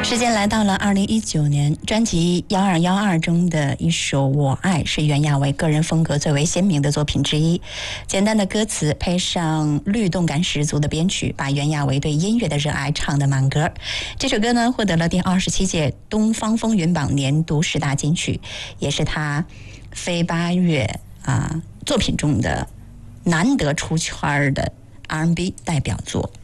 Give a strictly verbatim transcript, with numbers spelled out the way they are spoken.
时间来到了二零一九年，专辑幺二幺二中的一首《我爱》是袁娅维个人风格最为鲜明的作品之一。简单的歌词配上律动感十足的编曲，把袁娅维对音乐的热爱唱得满格。这首歌呢，获得了第二十七届东方风云榜年度十大金曲，也是他非八月啊作品中的难得出圈的 R and B 代表作。